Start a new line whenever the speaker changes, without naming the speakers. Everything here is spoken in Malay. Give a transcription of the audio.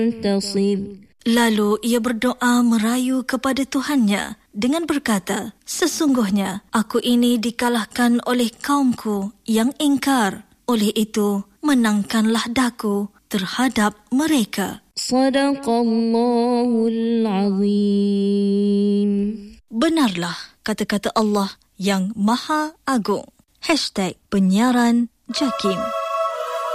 منتصر.
Lalu ia berdoa merayu kepada Tuhannya dengan berkata, sesungguhnya aku ini dikalahkan oleh kaumku yang ingkar. Oleh itu, menangkanlah daku terhadap mereka.
Sadaqallahul Azim.
Benarlah kata-kata Allah yang Maha Agung. #penyiaran Jakim.